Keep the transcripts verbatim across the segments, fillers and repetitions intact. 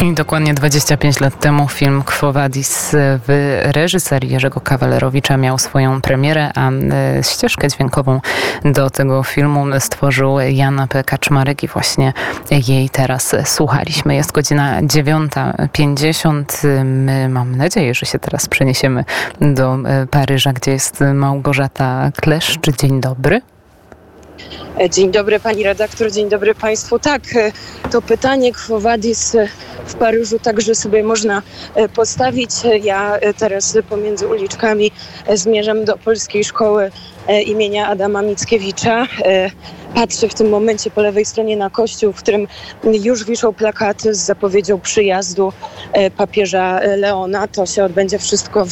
I dokładnie dwadzieścia pięć lat temu film Quo Vadis w reżyserii Jerzego Kawalerowicza miał swoją premierę, a ścieżkę dźwiękową do tego filmu stworzył Jan P. Kaczmarek i właśnie jej teraz słuchaliśmy. Jest godzina dziewiąta pięćdziesiąt. My mam nadzieję, że się teraz przeniesiemy do Paryża, gdzie jest Małgorzata Kleszcz. Dzień dobry. Dzień dobry pani redaktor, dzień dobry państwu. Tak, to pytanie Quo Vadis w Paryżu także sobie można postawić. Ja teraz pomiędzy uliczkami zmierzam do Polskiej Szkoły imienia Adama Mickiewicza. Patrzę w tym momencie po lewej stronie na kościół, w którym już wiszą plakaty z zapowiedzią przyjazdu papieża Leona. To się odbędzie wszystko w,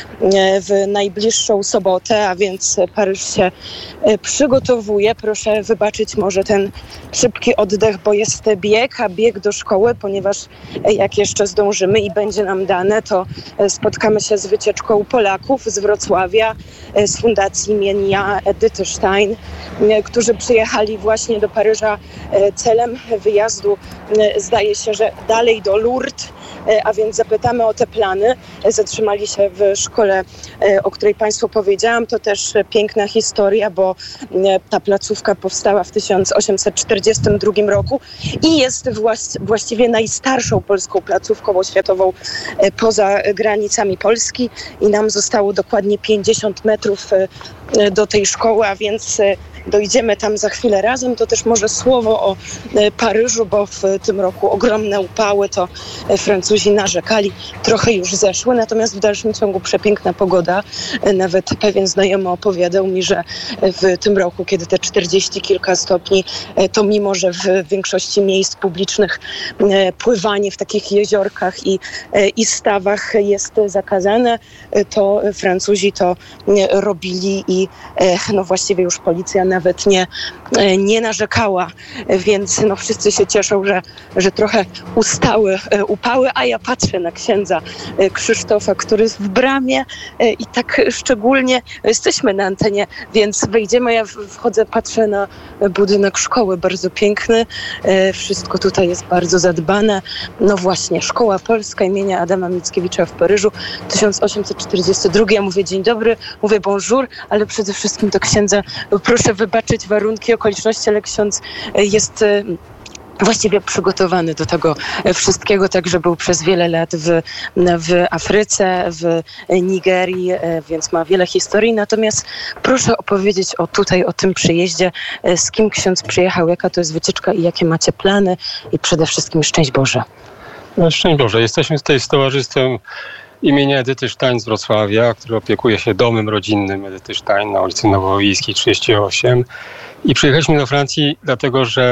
w najbliższą sobotę, a więc Paryż się przygotowuje. Proszę wybaczyć może ten szybki oddech, bo jest bieg, a bieg do szkoły, ponieważ jak jeszcze zdążymy i będzie nam dane, to spotkamy się z wycieczką Polaków z Wrocławia, z Fundacji imienia Edyty Stein, którzy przyjechali właśnie do Paryża celem wyjazdu, zdaje się, że dalej do Lourdes, a więc zapytamy o te plany. Zatrzymali się w szkole, o której państwu powiedziałam. To też piękna historia, bo ta placówka powstała w tysiąc osiemset czterdziestym drugim roku i jest właściwie najstarszą polską placówką oświatową poza granicami Polski i nam zostało dokładnie pięćdziesiąt metrów do tej szkoły, a więc dojdziemy tam za chwilę razem. To też może słowo o Paryżu, bo w tym roku ogromne upały, to Francuzi narzekali, trochę już zeszły, natomiast w dalszym ciągu przepiękna pogoda. Nawet pewien znajomy opowiadał mi, że w tym roku, kiedy te czterdzieści kilka stopni, to mimo, że w większości miejsc publicznych pływanie w takich jeziorkach i, i stawach jest zakazane, to Francuzi to robili i no właściwie już policja nawet nie, nie narzekała, więc no wszyscy się cieszą, że, że trochę ustały upały, a ja patrzę na księdza Krzysztofa, który jest w bramie i tak szczególnie jesteśmy na antenie, więc wejdziemy, ja wchodzę, patrzę na budynek szkoły, bardzo piękny, wszystko tutaj jest bardzo zadbane. No właśnie, Szkoła Polska imienia Adama Mickiewicza w Paryżu, tysiąc osiemset czterdziesty drugi. Ja mówię dzień dobry, mówię bonjour, ale przede wszystkim do księdza proszę wybaczyć warunki, okoliczności, ale ksiądz jest właściwie przygotowany do tego wszystkiego, także był przez wiele lat w, w Afryce, w Nigerii, więc ma wiele historii. Natomiast proszę opowiedzieć o tutaj, o tym przyjeździe, z kim ksiądz przyjechał, jaka to jest wycieczka i jakie macie plany i przede wszystkim szczęść Boże. No, szczęść Boże. Jesteśmy tutaj z towarzystwem imienia Edyty Stein z Wrocławia, który opiekuje się domem rodzinnym Edyty Stein na ulicy Nowowiejskiej trzydzieści osiem. I przyjechaliśmy do Francji dlatego, że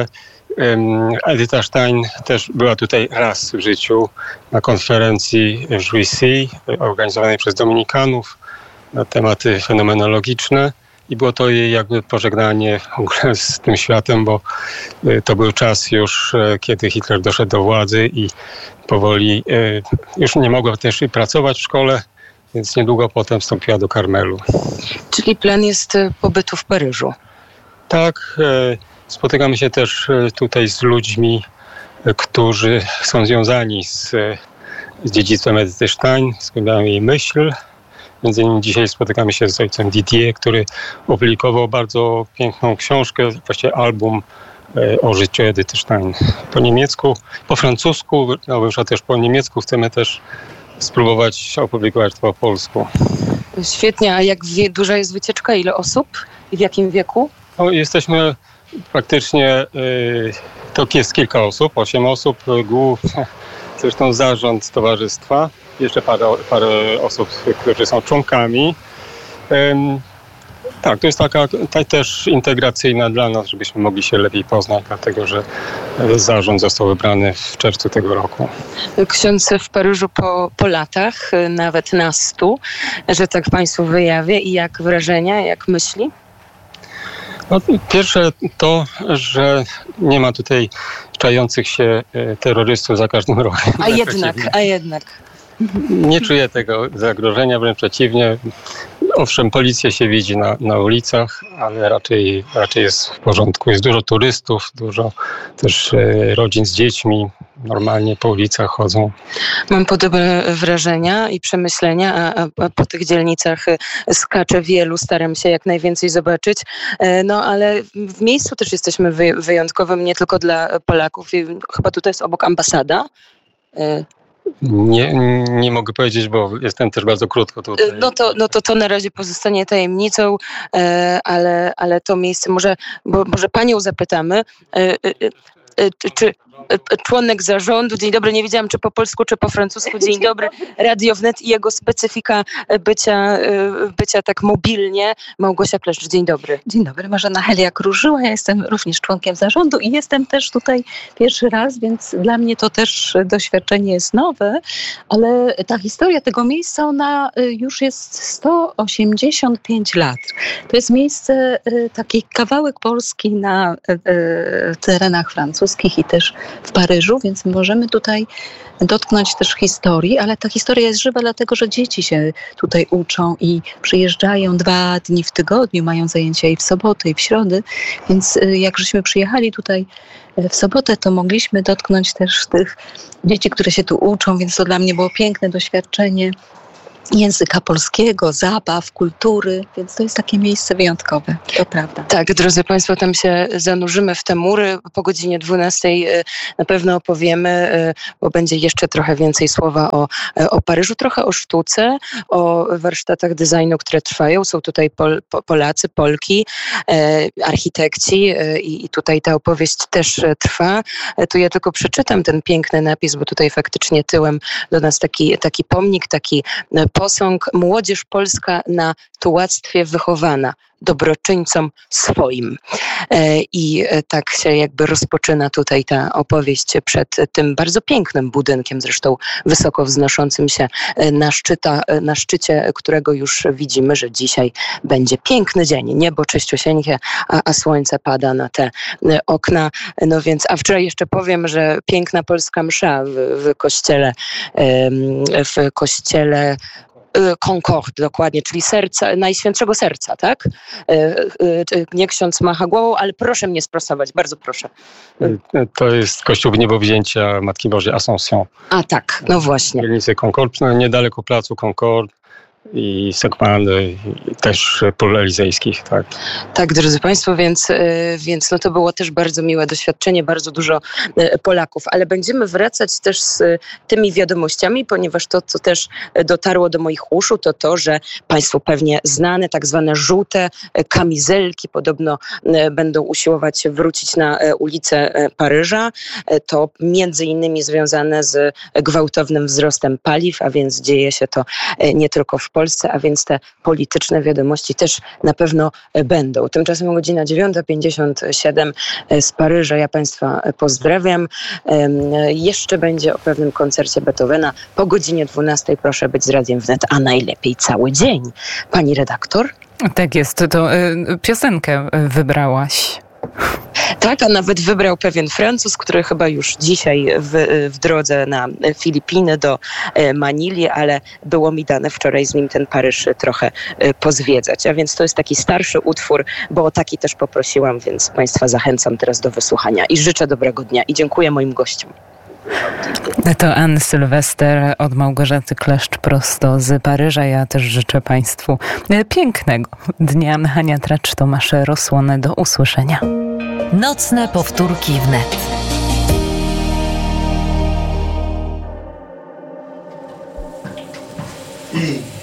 um, Edyta Stein też była tutaj raz w życiu na konferencji w Juvisy organizowanej przez Dominikanów na tematy fenomenologiczne. I było to jej jakby pożegnanie w ogóle z tym światem, bo to był czas już, kiedy Hitler doszedł do władzy i powoli już nie mogła też pracować w szkole, więc niedługo potem wstąpiła do Karmelu. Czyli plan jest pobytu w Paryżu? Tak, spotykamy się też tutaj z ludźmi, którzy są związani z, z dziedzictwem Edyty Stein, składają jej myśl. Między innymi dzisiaj spotykamy się z ojcem Didier, który opublikował bardzo piękną książkę, właściwie album o życiu Edyty Stein. Po niemiecku, po francusku, no wyszła też po niemiecku. Chcemy też spróbować opublikować to po polsku. Świetnie. A jak wie, duża jest wycieczka? Ile osób? I w jakim wieku? No, jesteśmy praktycznie, y, to jest kilka osób, osiem osób, głównie, zresztą zarząd towarzystwa. Jeszcze parę, parę osób, którzy są członkami. Um, tak, to jest taka ta, też integracyjna dla nas, żebyśmy mogli się lepiej poznać, dlatego że zarząd został wybrany w czerwcu tego roku. Ksiądz w Paryżu po, po latach, nawet na stu, że tak państwu wyjawię. I jak wrażenia, jak myśli? No, pierwsze to, że nie ma tutaj czających się terrorystów za każdym rogiem. A jednak, a jednak. Nie czuję tego zagrożenia, wręcz przeciwnie. Owszem, policję się widzi na, na ulicach, ale raczej, raczej jest w porządku. Jest dużo turystów, dużo też e, rodzin z dziećmi. normalnie po ulicach chodzą. Mam podobne wrażenia i przemyślenia, a, a, a po tych dzielnicach skacze wielu, staram się jak najwięcej zobaczyć. No ale w miejscu też jesteśmy wy, wyjątkowym, nie tylko dla Polaków. Chyba tutaj jest obok ambasada. Nie, nie mogę powiedzieć, bo jestem też bardzo krótko tutaj. No to, no to, to na razie pozostanie tajemnicą, ale, ale to miejsce, może, bo, może panią zapytamy, czy, czy członek zarządu, dzień dobry, nie wiedziałam czy po polsku, czy po francusku, dzień dobry, Radio Wnet i jego specyfika bycia, bycia tak mobilnie. Małgosia Kleszcz, dzień dobry. Dzień dobry, Marzena Heliak-Różyła, ja jestem również członkiem zarządu i jestem też tutaj pierwszy raz, więc dla mnie to też doświadczenie jest nowe, ale ta historia tego miejsca, ona już jest sto osiemdziesiąt pięć lat. To jest miejsce, taki kawałek Polski na terenach francuskich i też w Paryżu, więc możemy tutaj dotknąć też historii, ale ta historia jest żywa dlatego, że dzieci się tutaj uczą i przyjeżdżają dwa dni w tygodniu, mają zajęcia i w sobotę, i w środę, więc jak żeśmy przyjechali tutaj w sobotę, to mogliśmy dotknąć też tych dzieci, które się tu uczą, więc to dla mnie było piękne doświadczenie języka polskiego, zabaw, kultury, więc to jest takie miejsce wyjątkowe, to prawda. Tak, drodzy Państwo, tam się zanurzymy w te mury. Po godzinie dwunastej na pewno opowiemy, bo będzie jeszcze trochę więcej słowa o, o Paryżu, trochę o sztuce, o warsztatach designu, które trwają. Są tutaj Pol, Polacy, Polki, architekci i, i tutaj ta opowieść też trwa. Tu ja tylko przeczytam ten piękny napis, bo tutaj faktycznie tyłem do nas taki, taki pomnik, taki posąg: młodzież polska na tułactwie wychowana, dobroczyńcom swoim. I tak się jakby rozpoczyna tutaj ta opowieść przed tym bardzo pięknym budynkiem, zresztą wysoko wznoszącym się na, szczyta, na szczycie, którego już widzimy, że dzisiaj będzie piękny dzień. Niebo czyściusieńkie, a, a słońce pada na te okna. No więc, a wczoraj jeszcze powiem, że piękna polska msza w, w kościele, w kościele Concorde, dokładnie, czyli serca, Najświętszego Serca, tak? Nie ksiądz macha głową, ale proszę mnie sprostować, bardzo proszę. To jest kościół Niebowzięcia Matki Bożej Ascension. A tak, no właśnie. W dzielnicy Concorde, niedaleko placu Concorde i Sekmandy, i też pól elizejskich, tak. Tak, drodzy Państwo, więc, więc no to było też bardzo miłe doświadczenie, bardzo dużo Polaków, ale będziemy wracać też z tymi wiadomościami, ponieważ to, co też dotarło do moich uszu, to to, że Państwu pewnie znane tak zwane żółte kamizelki podobno będą usiłować wrócić na ulice Paryża. To między innymi związane z gwałtownym wzrostem paliw, a więc dzieje się to nie tylko w Polsce, a więc te polityczne wiadomości też na pewno będą. Tymczasem godzina dziewiąta pięćdziesiąt siedem z Paryża. Ja Państwa pozdrawiam. Jeszcze będzie o pewnym koncercie Beethovena. Po godzinie dwunastej proszę być z Radiem Wnet, a najlepiej cały dzień. Pani redaktor? Tak jest, to y, piosenkę wybrałaś. Tak, a nawet wybrał pewien Francuz, który chyba już dzisiaj w, w drodze na Filipiny do Manili, ale było mi dane wczoraj z nim ten Paryż trochę pozwiedzać. A więc to jest taki starszy utwór, bo o taki też poprosiłam, więc Państwa zachęcam teraz do wysłuchania i życzę dobrego dnia i dziękuję moim gościom. To Ann Sylwester od Małgorzaty Kleszcz prosto z Paryża. Ja też życzę Państwu pięknego dnia. Hania Tracz, Tomasz Rosłon. Do usłyszenia. Nocne powtórki wnet. I